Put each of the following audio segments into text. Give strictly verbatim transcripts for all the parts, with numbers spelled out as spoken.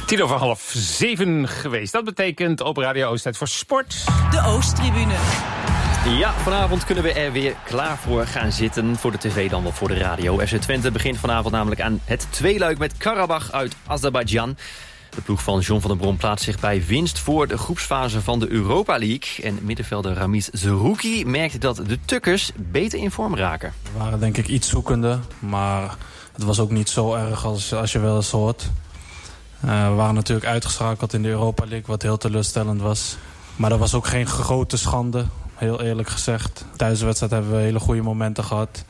Tien over half zeven geweest. Dat betekent op Radio Oost tijd voor sport. De Oosttribune. Ja, vanavond kunnen we er weer klaar voor gaan zitten. Voor de tv dan wel voor de radio. F C Twente begint vanavond namelijk aan het tweeluik met Karabach uit Azerbeidzjan. De ploeg van John van der Brom plaatst zich bij winst voor de groepsfase van de Europa League. En middenvelder Ramiz Zerouki merkt dat de Tukkers beter in vorm raken. We waren denk ik iets zoekende, maar het was ook niet zo erg als, als je wel eens hoort. Uh, we waren natuurlijk uitgeschakeld in de Europa League, wat heel teleurstellend was. Maar dat was ook geen grote schande, heel eerlijk gezegd. Tijdens de wedstrijd hebben we hele goede momenten gehad.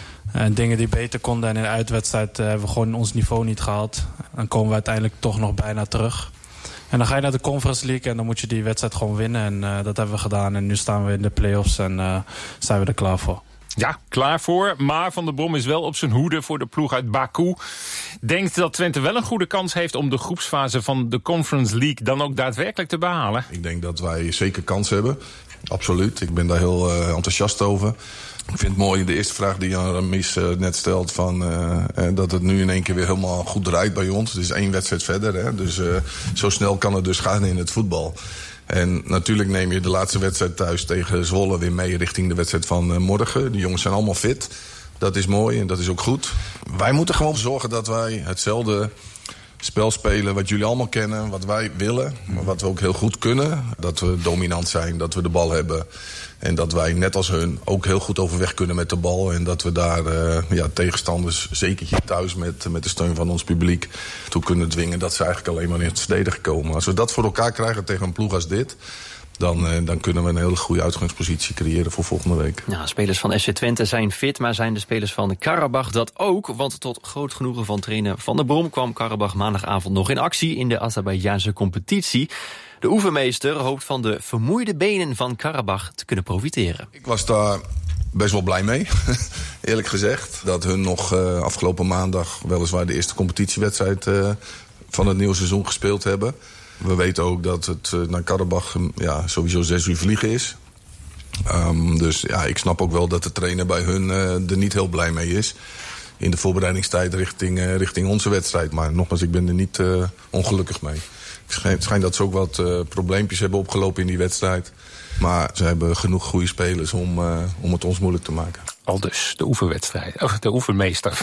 En dingen die beter konden en in de uitwedstrijd uh, hebben we gewoon ons niveau niet gehaald. Dan komen we uiteindelijk toch nog bijna terug. En dan ga je naar de Conference League en dan moet je die wedstrijd gewoon winnen. En uh, dat hebben we gedaan en nu staan we in de play-offs en uh, zijn we er klaar voor. Ja, klaar voor. Maar Van der Brom is wel op zijn hoede voor de ploeg uit Baku. Denkt dat Twente wel een goede kans heeft om de groepsfase van de Conference League dan ook daadwerkelijk te behalen? Ik denk dat wij zeker kans hebben. Absoluut. Ik ben daar heel uh, enthousiast over. Ik vind het mooi, de eerste vraag die Jan Ramis uh, net stelt, van, uh, uh, dat het nu in één keer weer helemaal goed draait bij ons. Het is één wedstrijd verder, hè? Dus uh, zo snel kan het dus gaan in het voetbal. En natuurlijk neem je de laatste wedstrijd thuis tegen Zwolle weer mee richting de wedstrijd van uh, morgen. De jongens zijn allemaal fit. Dat is mooi en dat is ook goed. Wij moeten gewoon zorgen dat wij hetzelfde spel spelen wat jullie allemaal kennen, wat wij willen, maar wat we ook heel goed kunnen. Dat we dominant zijn, dat we de bal hebben. En dat wij, net als hun, ook heel goed overweg kunnen met de bal. En dat we daar uh, ja, tegenstanders, zeker hier thuis met, met de steun van ons publiek, toe kunnen dwingen dat ze eigenlijk alleen maar in het verdedigen komen. Als we dat voor elkaar krijgen tegen een ploeg als dit, Dan, uh, dan kunnen we een hele goede uitgangspositie creëren voor volgende week. Ja, spelers van F C Twente zijn fit, maar zijn de spelers van Karabach dat ook? Want tot groot genoegen van trainer Van der Brom kwam Karabach maandagavond nog in actie in de Azerbeidzjaanse competitie. De oefenmeester hoopt van de vermoeide benen van Karabach te kunnen profiteren. Ik was daar best wel blij mee, eerlijk gezegd. Dat hun nog uh, afgelopen maandag weliswaar de eerste competitiewedstrijd uh, van het nieuwe seizoen gespeeld hebben. We weten ook dat het uh, naar Karabach ja, sowieso zes uur vliegen is. Um, dus ja, ik snap ook wel dat de trainer bij hun uh, er niet heel blij mee is. In de voorbereidingstijd richting, uh, richting onze wedstrijd. Maar nogmaals, ik ben er niet uh, ongelukkig mee. Het schijnt, schijnt dat ze ook wat uh, probleempjes hebben opgelopen in die wedstrijd. Maar ze hebben genoeg goede spelers om, uh, om het ons moeilijk te maken. Al dus, de oefenwedstrijd. Oh, de oefenmeester.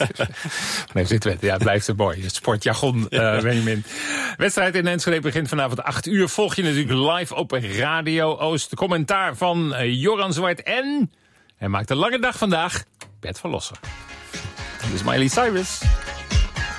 Nee, zit wet. Ja, het blijft er mooi. Het sportjargon, uh, Benjamin. Wedstrijd in Enschede begint vanavond acht uur. Volg je natuurlijk live op Radio Oost. De commentaar van uh, Joran Zwart en... Hij maakt een lange dag vandaag. Bert van Lossen. Dit is Miley Cyrus.